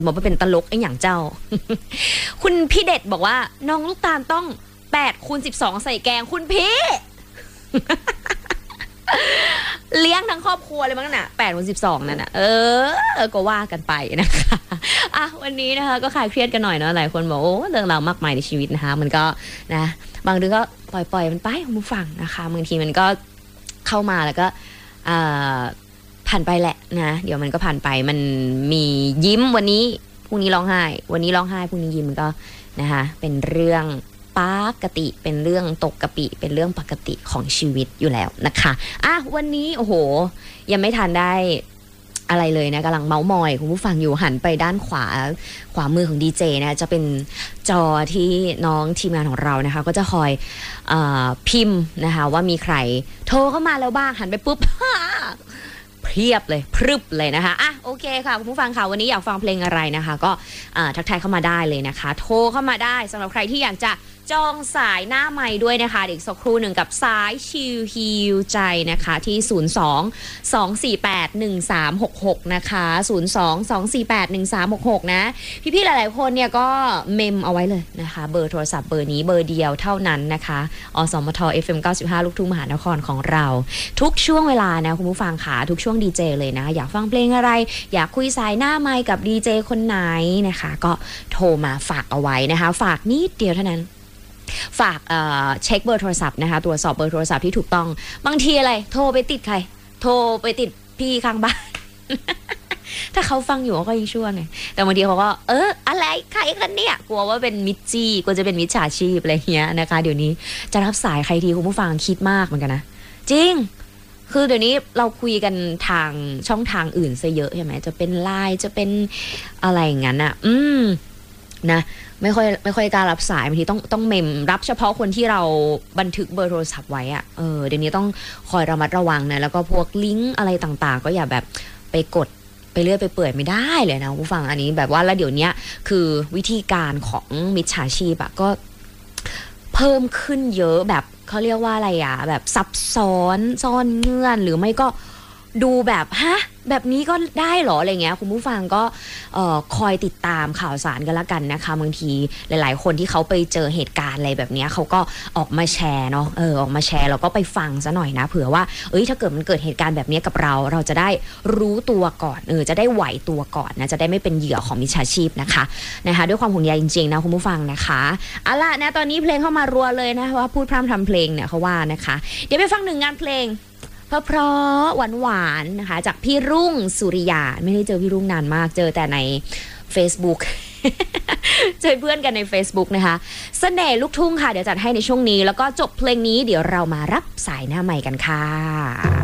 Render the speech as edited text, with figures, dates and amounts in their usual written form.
บอกว่าเป็นตลกไอ้อย่างเจ้า คุณพี่เด็ดบอกว่าน้องลูกตาลต้อง8x12ใส่แกงคุณพี่ เลี้ยงทั้งครอบครัวเลยมั้งน่ะ8x12นั่นน่ะก็ว่ากันไปนะคะอ่ะวันนี้นะคะก็คลายเครียดกันหน่อยเนาะหลายคนบอกโอ้เรื่องราวมากมายในชีวิตนะคะมันก็นะบางเรื่องก็ปล่อยมันไปคุณผู้ฟังนะคะบางทีมันก็เข้ามาแล้วก็ผ่านไปแหละนะเดี๋ยวมันก็ผ่านไปมันมียิ้มวันนี้พรุ่งนี้ร้องไห้วันนี้ร้องไห้พรุ่งนี้ยิ้มมันก็นะคะเป็นเรื่องปกติเป็นเรื่องตกกะปิเป็นเรื่องปกติของชีวิตอยู่แล้วนะคะอ่ะวันนี้โอ้โหยังไม่ทันได้อะไรเลยนะกำลังเมาส์มอยคุณผู้ฟังอยู่หันไปด้านขวามือของดีเจนะจะเป็นจอที่น้องทีมงานของเรานะคะก็จะคอยพิมพ์นะคะว่ามีใครโทรเข้ามาแล้วบ้างหันไปปุ๊บ เพียบเลยพรึบเลยนะคะอ่ะโอเคค่ะคุณผู้ฟังค่ะวันนี้อยากฟังเพลงอะไรนะคะก็ทักทายเข้ามาได้เลยนะคะโทรเข้ามาได้สำหรับใครที่อยากจะจองสายหน้าไมค์ด้วยนะคะอีกสักครู่หนึ่งกับสายชิลฮิวใจนะคะที่02-248-1366นะคะ02-248-1366นะพี่ๆหลายๆคนเนี่ยก็เมมเอาไว้เลยนะคะเบอร์โทรศัพท์เบอร์นี้เบอร์เดียวเท่านั้นนะคะอสมท FM 95ลูกทุ่งมหานครของเราทุกช่วงเวลานะคุณผู้ฟังค่ะทุกช่วงดีเจเลยนะอยากฟังเพลงอะไรอยากคุยสายหน้าไมค์กับดีเจคนไหนนะคะก็โทรมาฝากเอาไว้นะคะฝากนิดเดียวเท่านั้นฝากเช็คเบอร์โทรศัพท์นะคะตรวจสอบเบอร์โทรศัพท์ที่ถูกต้องบางทีอะไรโทรไปติดใครโทรไปติดพี่ข้างบ้าน ถ้าเขาฟังอยู่ก็ยังชั่วไงแต่บางทีเขาก็อะไรใครกันเนี่ยกลัวว่าเป็นมิจจี้กลัวจะเป็นมิจฉาชีพอะไรเงี้ยนะคะเดี๋ยวนี้จะรับสายใครทีคุณผู้ฟังคิดมากเหมือนกันนะจริงคือเดี๋ยวนี้เราคุยกันทางช่องทางอื่นซะเยอะใช่ไหมจะเป็นไลน์จะเป็นอะไรอย่างนั้นอ่ะนะไม่ค่อยกล้ารับสายบางทีต้องเมมรับเฉพาะคนที่เราบันทึกเบอร์โทรศัพท์ไว้อะเดี๋ยวนี้ต้องคอยระมัดระวังนะแล้วก็พวกลิงก์อะไรต่างๆก็อย่าแบบไปกดไปเลื่อยไปเปื่อยไม่ได้เลยนะผู้ฟังอันนี้แบบว่าแล้วเดี๋ยวนี้คือวิธีการของมิจฉาชีพอะก็เพิ่มขึ้นเยอะแบบเขาเรียกว่าอะไรอะแบบซับซ้อนซ่อนเงื่อนหรือไม่ก็ดูแบบแบบนี้ก็ได้หรออะไรเงี้ยคุณผู้ฟังก็คอยติดตามข่าวสารกันละกันนะคะบางทีหลายๆคนที่เขาไปเจอเหตุการณ์อะไรแบบนี้เขาก็ออกมาแชร์เนาะออกมาแชร์แล้วก็ไปฟังซะหน่อยนะเผื่อว่าถ้าเกิดมันเกิดเหตุการณ์แบบนี้กับเราจะได้รู้ตัวก่อนจะได้ไหวตัวก่อนนะจะได้ไม่เป็นเหยื่อของมิจฉาชีพนะคะด้วยความห่วงใยจริงๆนะคุณผู้ฟังนะคะเอาล่ะนะตอนนี้เพลงเข้ามารัวเลยนะว่าพูดพร่ำทำเพลงเนี่ยเขาว่านะคะเดี๋ยวไปฟังหนึ่งงานเพลงเพราะหวานๆนะคะจากพี่รุ่งสุริยาไม่ได้เจอพี่รุ่งนานมากเจอแต่ใน Facebook เจอเพื่อนกันใน Facebook นะคะเสน่ห์ลูกทุ่งค่ะเดี๋ยวจัดให้ในช่วงนี้แล้วก็จบเพลงนี้เดี๋ยวเรามารับสายหน้าใหม่กันค่ะ